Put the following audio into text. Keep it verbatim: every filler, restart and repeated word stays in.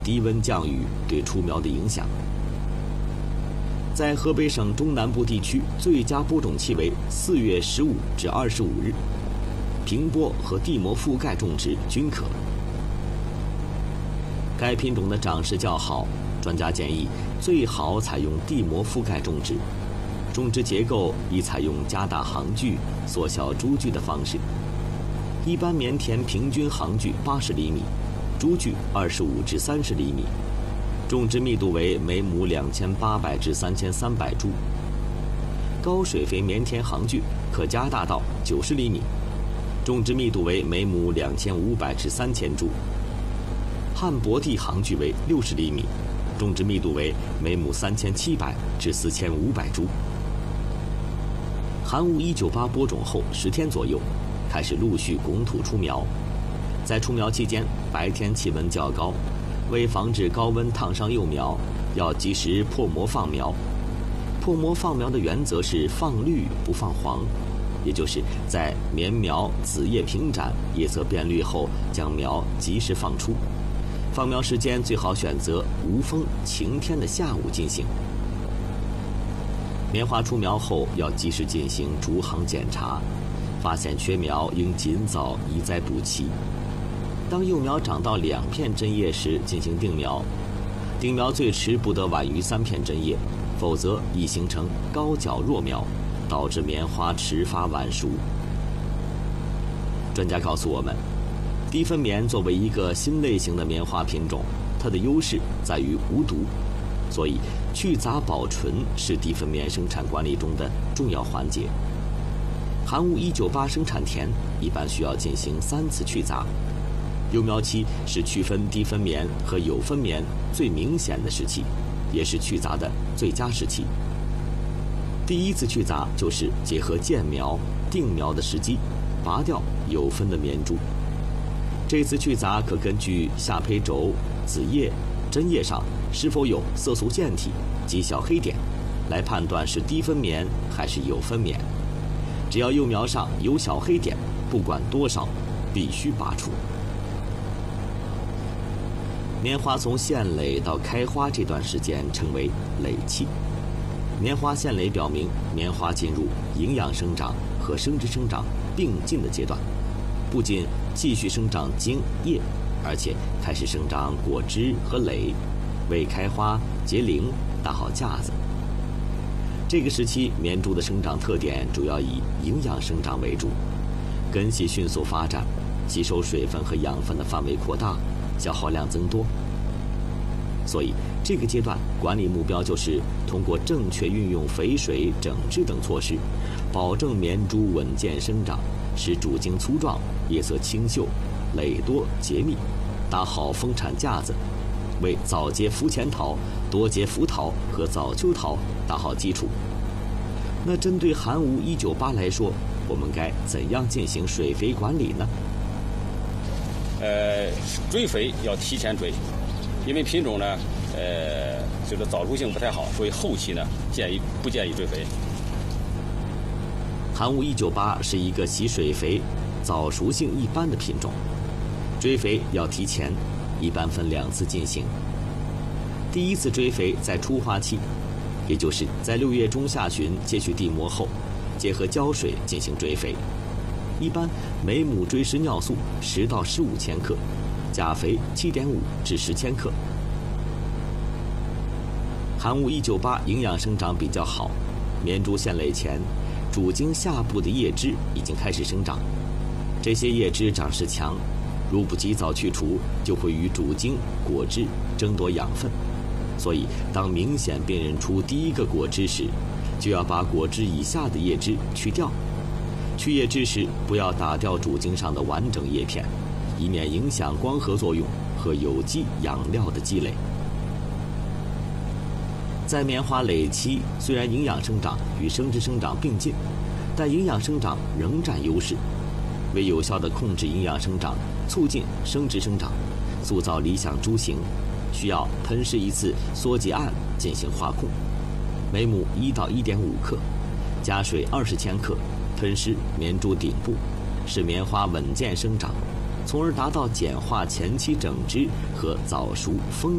低温降雨对出苗的影响。在河北省中南部地区，最佳播种期为四月十五至二十五日，平播和地膜覆盖种植均可。该品种的长势较好，专家建议最好采用地膜覆盖种植，种植结构宜采用加大行距、缩小株距的方式。一般棉田平均行距八十厘米，株距二十五至三十厘米，种植密度为每亩两千八百至三千三百株。高水肥棉田行距可加大到九十厘米，种植密度为每亩两千五百至三千株。旱薄地行距为六十厘米，种植密度为每亩三千七百至四千五百株。寒雾一九八播种后十天左右，开始陆续拱土出苗。在出苗期间，白天气温较高，为防止高温烫伤幼苗，要及时破膜放苗。破膜放苗的原则是放绿不放黄，也就是在棉苗子叶平展、叶色变绿后，将苗及时放出。放苗时间最好选择无风晴天的下午进行。棉花出苗后要及时进行逐行检查，发现缺苗应尽早移栽补齐。当幼苗长到两片针叶时进行定苗，定苗最迟不得晚于三片针叶，否则易形成高角弱苗，导致棉花迟发晚熟。专家告诉我们，低分棉作为一个新类型的棉花品种，它的优势在于无毒，所以去杂保纯是低分棉生产管理中的重要环节。寒雾一九八生产田一般需要进行三次去杂，幼苗期是区分低分棉和有分棉最明显的时期，也是去杂的最佳时期。第一次去杂就是结合建苗、定苗的时机，拔掉有分的棉株。这次去杂可根据下胚轴、子叶、针叶上是否有色素腺体及小黑点，来判断是低分棉还是有分棉。只要幼苗上有小黑点，不管多少，必须拔除。棉花从现蕾到开花这段时间称为蕾期。棉花现蕾表明棉花进入营养生长和生殖生长并进的阶段，不仅继续生长茎叶，而且开始生长果枝和蕾，为开花结龄打好架子。这个时期棉株的生长特点主要以营养生长为主，根系迅速发展，吸收水分和养分的范围扩大，消耗量增多。所以这个阶段管理目标就是通过正确运用肥水、整治等措施，保证棉株稳健生长，使主茎粗壮、叶色清秀、蕾多结密，打好丰产架子，为早结伏前桃、多结伏桃和早秋桃打好基础。那针对寒雾一九八来说，我们该怎样进行水肥管理呢？ 呃，追肥要提前追，因为品种呢，呃，就是早熟性不太好，所以后期呢建议不建议追肥。 寒雾一九八是一个喜水肥、早熟性一般的品种，追肥要提前，一般分两次进行。第一次追肥在初花期，也就是在六月中下旬接续地膜后，结合浇水进行追肥。一般每亩追施尿素十到十五千克，钾肥七点五至十千克。寒雾一九八营养生长比较好，棉株现蕾前，主茎下部的叶枝已经开始生长，这些叶枝长势强，如不及早去除，就会与主茎、果枝争夺养分。所以当明显辨认出第一个果枝时，就要把果枝以下的叶枝去掉。去叶枝时，不要打掉主茎上的完整叶片，以免影响光合作用和有机养料的积累。在棉花蕾期，虽然营养生长与生殖生长并进，但营养生长仍占优势。为有效地控制营养生长，促进生殖生长，塑造理想株型，需要喷施一次缩节胺进行化控，每亩一到一点五克，加水二十千克，喷施棉株顶部，使棉花稳健生长，从而达到简化前期整枝和早熟丰